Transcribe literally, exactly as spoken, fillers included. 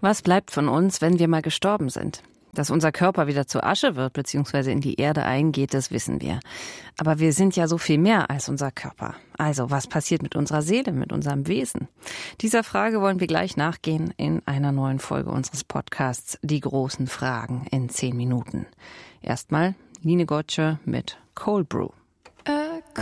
Was bleibt von uns, wenn wir mal gestorben sind? Dass unser Körper wieder zu Asche wird bzw. in die Erde eingeht, das wissen wir. Aber wir sind ja so viel mehr als unser Körper. Also, was passiert mit unserer Seele, mit unserem Wesen? Dieser Frage wollen wir gleich nachgehen in einer neuen Folge unseres Podcasts Die großen Fragen in zehn Minuten. Erstmal Line Gottsche mit Cold Brew.